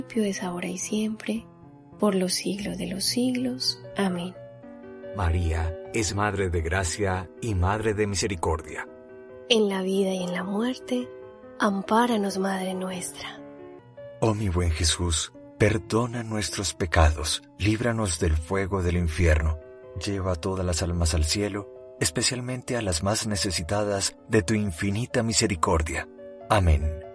es ahora y siempre, por los siglos de los siglos. Amén. María es Madre de Gracia y Madre de Misericordia. En la vida y en la muerte, ampáranos, Madre nuestra. Oh mi buen Jesús, perdona nuestros pecados, líbranos del fuego del infierno, lleva a todas las almas al cielo, especialmente a las más necesitadas de tu infinita misericordia. Amén.